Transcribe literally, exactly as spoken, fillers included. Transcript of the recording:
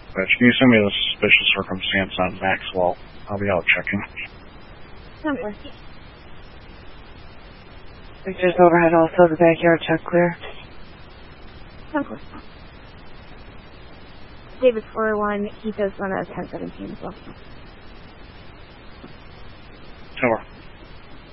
But can you send me the suspicious circumstance on Maxwell? I'll be out checking. Number. Victor's overhead also, the backyard check clear. Number. David four oh one, he does one at ten seventeen as well. Over.